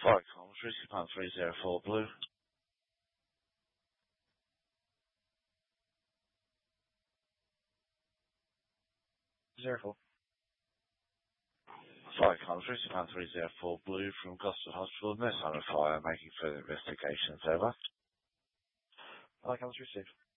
Flight comms, Risky Pan 304 Blue. 04. Flight comms, Risky Pan 304 Blue from Gloucester Hospital, Miss Hunter Fire, making further investigations, over. Flight comms received.